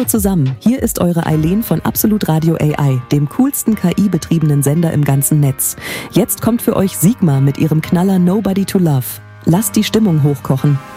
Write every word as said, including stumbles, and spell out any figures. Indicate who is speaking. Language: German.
Speaker 1: Hallo zusammen, hier ist eure Eileen von Absolut Radio A I, dem coolsten K I-betriebenen Sender im ganzen Netz. Jetzt kommt für euch Sigma mit ihrem Knaller Nobody to Love. Lasst die Stimmung hochkochen.